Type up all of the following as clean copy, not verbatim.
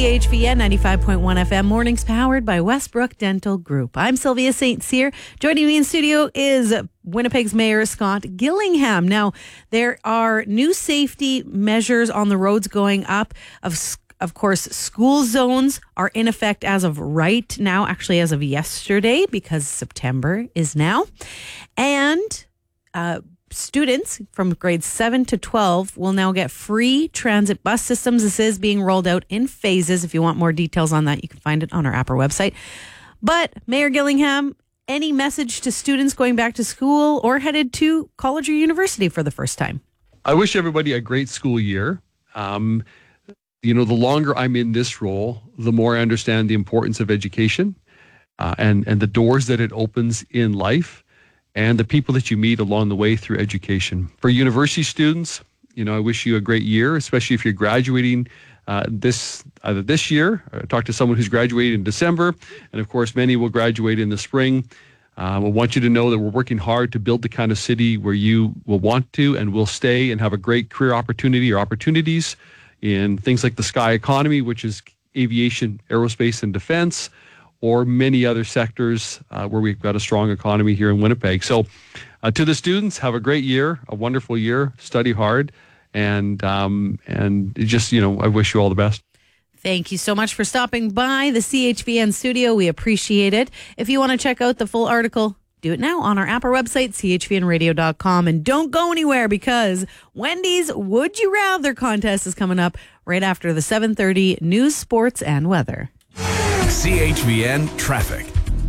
HVN 95.1 FM, mornings powered by Westbrook Dental Group. I'm Sylvia St. Cyr. Joining me in studio is Winnipeg's Mayor Scott Gillingham. Now, there are new safety measures on the roads going up. Of course, school zones are in effect as of right now, actually as of yesterday, because September is now. And students from grades 7 to 12 will now get free transit bus systems. This is being rolled out in phases. If you want more details on that, you can find it on our APRA website. But Mayor Gillingham, any message to students going back to school or headed to college or university for the first time? I wish everybody a great school year. The longer I'm in this role, the more I understand the importance of education and the doors that it opens in life, and the people that you meet along the way through education. For university students, I wish you a great year, especially if you're graduating this year. I talked to someone who's graduating in December, and of course, many will graduate in the spring. I want you to know that we're working hard to build the kind of city where you will want to and will stay and have a great career opportunity or opportunities in things like the sky economy, which is aviation, aerospace, and defense, or many other sectors where we've got a strong economy here in Winnipeg. So to the students, have a great year, a wonderful year, study hard, and just, I wish you all the best. Thank you so much for stopping by the CHVN studio. We appreciate it. If you want to check out the full article, do it now on our APRA website, chvnradio.com. And don't go anywhere, because Wendy's Would You Rather contest is coming up right after the 7:30 news, sports, and weather. CHVN Traffic.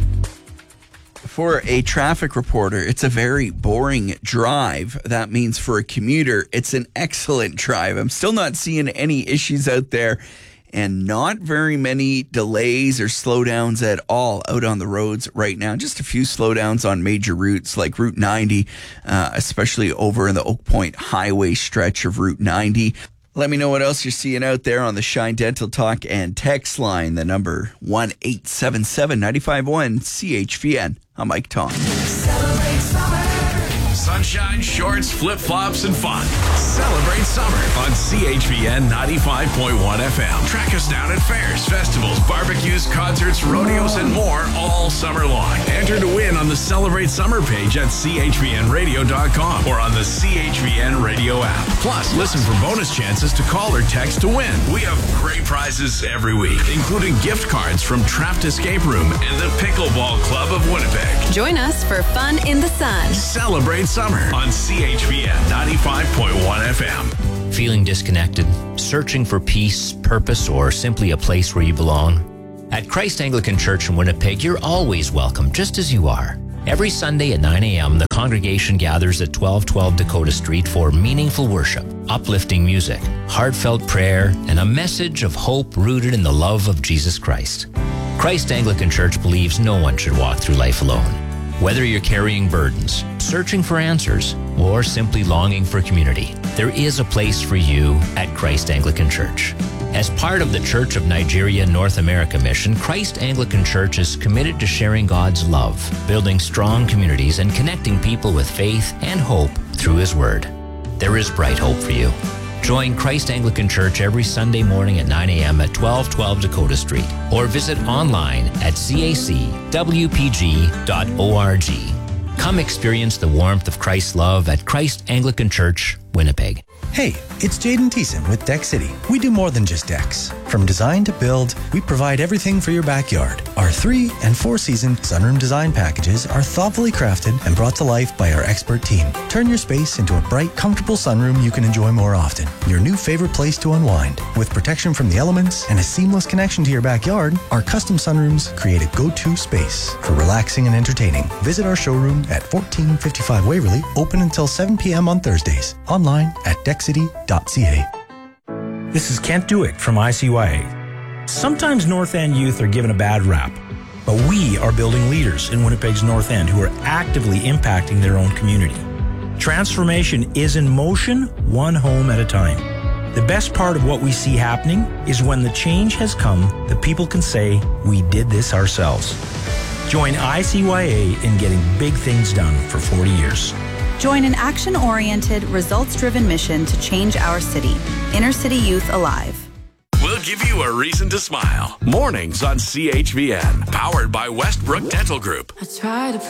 For a traffic reporter, it's a very boring drive. That means for a commuter, it's an excellent drive. I'm still not seeing any issues out there, and not very many delays or slowdowns at all out on the roads right now. Just a few slowdowns on major routes like Route 90, especially over in the Oak Point Highway stretch of Route 90. Let me know what else you're seeing out there on the Shine Dental Talk and text line, the number 1-877-951 CHVN. I'm Mike Tom. Celebrate summer. Sunshine, shorts, flip-flops, and fun. Celebrate summer on CHVN 95.1 FM. Track us down at fairs, festivals, barbecues, concerts, rodeos, and more all summer long. Enter to win on the Celebrate Summer page at chvnradio.com or on the CHVN Radio app. Plus, listen for bonus chances to call or text to win. We have great prizes every week, including gift cards from Trapped Escape Room and the Pickleball Club of Winnipeg. Join us for fun in the sun. Celebrate summer on CHVN 95.1 FM. Feeling disconnected, searching for peace, purpose, or simply a place where you belong? At Christ Anglican Church in Winnipeg, you're always welcome, just as you are. Every Sunday at 9 a.m., the congregation gathers at 1212 Dakota Street for meaningful worship, uplifting music, heartfelt prayer, and a message of hope rooted in the love of Jesus Christ. Christ Anglican Church believes no one should walk through life alone. Whether you're carrying burdens, searching for answers, or simply longing for community, there is a place for you at Christ Anglican Church. As part of the Church of Nigeria North America mission, Christ Anglican Church is committed to sharing God's love, building strong communities, and connecting people with faith and hope through His Word. There is bright hope for you. Join Christ Anglican Church every Sunday morning at 9 a.m. at 1212 Dakota Street, or visit online at cacwpg.org. Come experience the warmth of Christ's love at Christ Anglican Church, Winnipeg. Hey, it's Jaden Thiessen with Deck City. We do more than just decks. From design to build, we provide everything for your backyard. Our 3- and 4-season sunroom design packages are thoughtfully crafted and brought to life by our expert team. Turn your space into a bright, comfortable sunroom you can enjoy more often. Your new favorite place to unwind. With protection from the elements and a seamless connection to your backyard, our custom sunrooms create a go-to space for relaxing and entertaining. Visit our showroom at 1455 Waverly, open until 7 p.m. on Thursdays. Online at deckcity.ca. This is Kent Dewick from ICYA. Sometimes North End youth are given a bad rap, but we are building leaders in Winnipeg's North End who are actively impacting their own community. Transformation is in motion, one home at a time. The best part of what we see happening is when the change has come, the people can say, we did this ourselves. Join ICYA in getting big things done for 40 years. Join an action-oriented, results-driven mission to change our city. Inner City Youth Alive. We'll give you a reason to smile. Mornings on CHVN, powered by Westbrook Dental Group. I try to